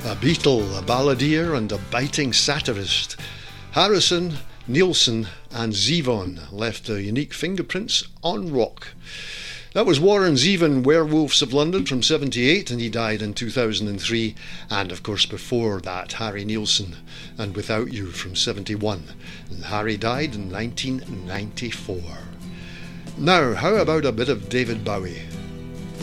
A Beatle, a balladeer and a biting satirist, Harrison, Nilsson and Zevon left their unique fingerprints on rock. That was Warren Zevon, Werewolves of London from 78, and he died in 2003. And of course before that, Harry Nilsson and Without You from 71. And Harry died in 1994. Now, how about a bit of David Bowie?